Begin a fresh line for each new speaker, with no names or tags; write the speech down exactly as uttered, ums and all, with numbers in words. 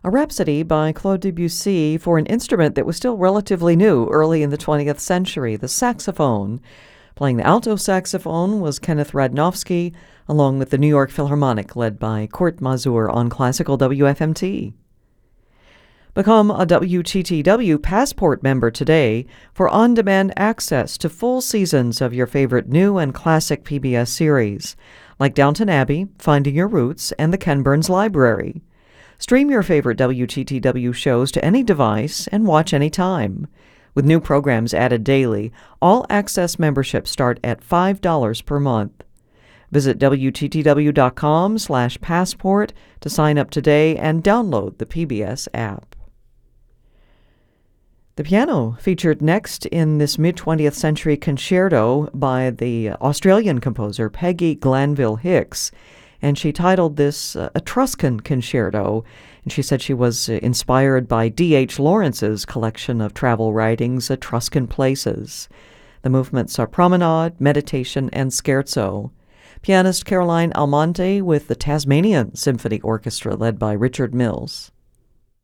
A Rhapsody by Claude Debussy for an instrument that was still relatively new early in the twentieth century, the saxophone. Playing the alto saxophone was Kenneth Radnofsky, along with the New York Philharmonic, led by Kurt Masur on Classical W F M T. Become a W T T W Passport member today for on-demand access to full seasons of your favorite new and classic P B S series, like Downton Abbey, Finding Your Roots, and the Ken Burns Library. Stream your favorite W T T W shows to any device and watch anytime. With new programs added daily, all-access memberships start at five dollars per month. Visit W T T W dot com slash passport to sign up today and download the P B S app. The piano featured next in this mid-twentieth century concerto by the Australian composer Peggy Glanville Hicks, and she titled this uh, Etruscan Concerto, and she said she was uh, inspired by D H Lawrence's collection of travel writings, Etruscan Places. The movements are Promenade, Meditation, and Scherzo. Pianist Caroline Almonte with the Tasmanian Symphony Orchestra led by Richard Mills.